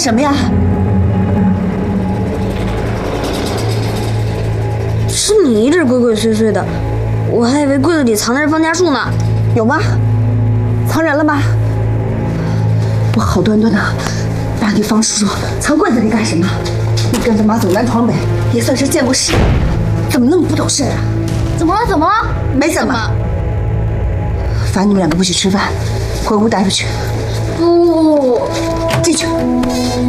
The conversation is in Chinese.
什么呀？ 是你一直鬼鬼祟祟的，我还以为柜子里藏的是放假树呢。 有吗？藏人了吗？我好端端的把你方叔叔藏柜子里干什么？你跟着马总南闯北，也算是见过世面，怎么那么不懂事啊？ 怎么了？怎么了？ 没怎么。罚你们2个不许吃饭，回屋待着去。 不， 进去。